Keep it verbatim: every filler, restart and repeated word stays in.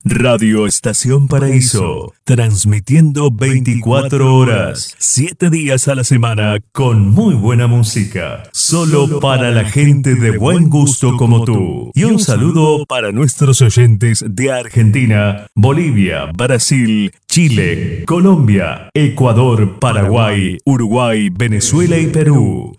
Radio Estación Paraíso, transmitiendo veinticuatro horas, siete días a la semana con muy buena música, solo para la gente de buen gusto como tú. Y un saludo para nuestros oyentes de Argentina, Bolivia, Brasil, Chile, Colombia, Ecuador, Paraguay, Uruguay, Venezuela y Perú.